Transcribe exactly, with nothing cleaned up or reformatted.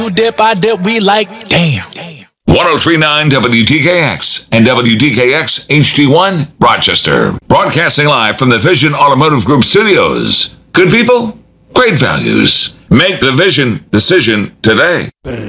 dip, I dip, we like, damn. ten thirty-nine W D K X and W D K X H D one, Rochester. Broadcasting live from the Vision Automotive Group studios. Good people, great values. Make the Vision decision today.